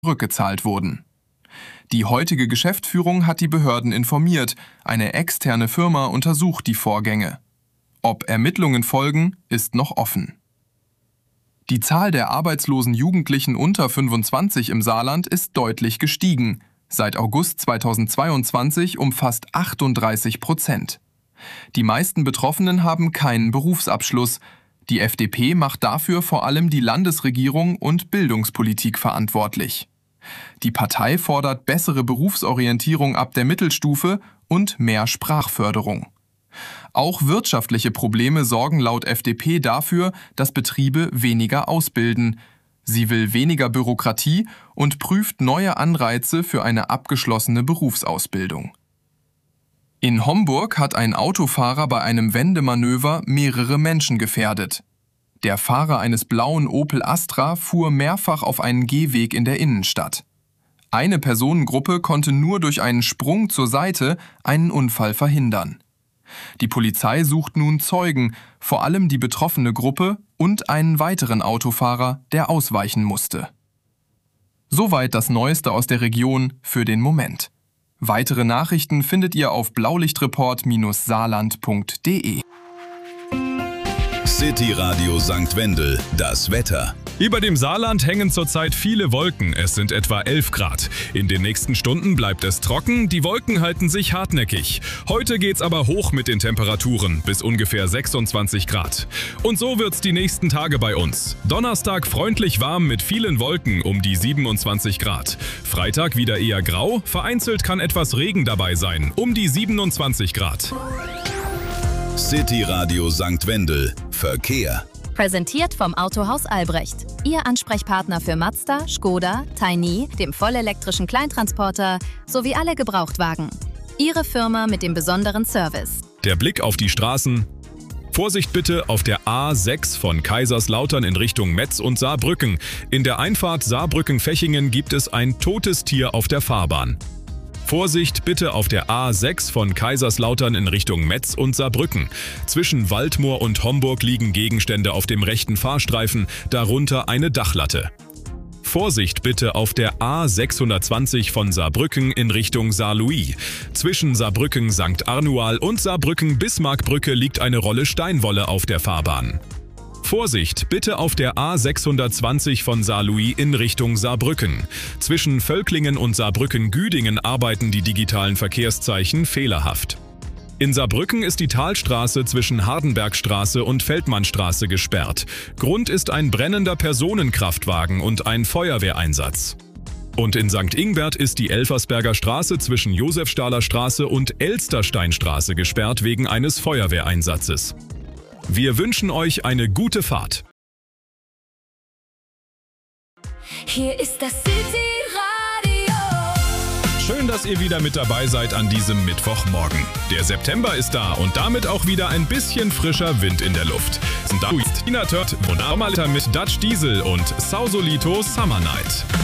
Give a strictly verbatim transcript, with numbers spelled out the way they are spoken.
zurückgezahlt wurden. Die heutige Geschäftsführung hat die Behörden informiert, eine externe Firma untersucht die Vorgänge. Ob Ermittlungen folgen, ist noch offen. Die Zahl der arbeitslosen Jugendlichen unter fünfundzwanzig im Saarland ist deutlich gestiegen, seit August zweitausendzweiundzwanzig um fast achtunddreißig Prozent. Die meisten Betroffenen haben keinen Berufsabschluss. Die F D P macht dafür vor allem die Landesregierung und Bildungspolitik verantwortlich. Die Partei fordert bessere Berufsorientierung ab der Mittelstufe und mehr Sprachförderung. Auch wirtschaftliche Probleme sorgen laut F D P dafür, dass Betriebe weniger ausbilden. Sie will weniger Bürokratie und prüft neue Anreize für eine abgeschlossene Berufsausbildung. In Homburg hat ein Autofahrer bei einem Wendemanöver mehrere Menschen gefährdet. Der Fahrer eines blauen Opel Astra fuhr mehrfach auf einen Gehweg in der Innenstadt. Eine Personengruppe konnte nur durch einen Sprung zur Seite einen Unfall verhindern. Die Polizei sucht nun Zeugen, vor allem die betroffene Gruppe und einen weiteren Autofahrer, der ausweichen musste. Soweit das Neueste aus der Region für den Moment. Weitere Nachrichten findet ihr auf blaulichtreport Bindestrich saarland Punkt de. City Radio Sankt Wendel, das Wetter. Über dem Saarland hängen zurzeit viele Wolken, es sind etwa elf Grad. In den nächsten Stunden bleibt es trocken, die Wolken halten sich hartnäckig. Heute geht's aber hoch mit den Temperaturen, bis ungefähr sechsundzwanzig Grad. Und so wird's die nächsten Tage bei uns. Donnerstag freundlich warm mit vielen Wolken um die siebenundzwanzig Grad. Freitag wieder eher grau, vereinzelt kann etwas Regen dabei sein, um die siebenundzwanzig Grad. City Radio Sankt Wendel, Verkehr. Präsentiert vom Autohaus Albrecht. Ihr Ansprechpartner für Mazda, Škoda, Tiny, dem vollelektrischen Kleintransporter sowie alle Gebrauchtwagen. Ihre Firma mit dem besonderen Service. Der Blick auf die Straßen. Vorsicht bitte auf der A sechs von Kaiserslautern in Richtung Metz und Saarbrücken. In der Einfahrt Saarbrücken-Fechingen gibt es ein totes Tier auf der Fahrbahn. Vorsicht bitte auf der A sechs von Kaiserslautern in Richtung Metz und Saarbrücken. Zwischen Waldmoor und Homburg liegen Gegenstände auf dem rechten Fahrstreifen, darunter eine Dachlatte. Vorsicht bitte auf der A sechshundertzwanzig von Saarbrücken in Richtung Saarlouis. Zwischen Saarbrücken Sankt Arnual und Saarbrücken Bismarckbrücke liegt eine Rolle Steinwolle auf der Fahrbahn. Vorsicht bitte auf der A sechshundertzwanzig von Saarlouis in Richtung Saarbrücken. Zwischen Völklingen und Saarbrücken-Güdingen arbeiten die digitalen Verkehrszeichen fehlerhaft. In Saarbrücken ist die Talstraße zwischen Hardenbergstraße und Feldmannstraße gesperrt. Grund ist ein brennender Personenkraftwagen und ein Feuerwehreinsatz. Und in Sankt Ingbert ist die Elfersberger Straße zwischen Josefstahler Straße und Elstersteinstraße gesperrt wegen eines Feuerwehreinsatzes. Wir wünschen euch eine gute Fahrt. Hier ist das City Radio. Schön, dass ihr wieder mit dabei seid an diesem Mittwochmorgen. Der September ist da und damit auch wieder ein bisschen frischer Wind in der Luft. Da ist Tina Tört und Amalita mit Dutch Diesel und Sausolito Summer Night.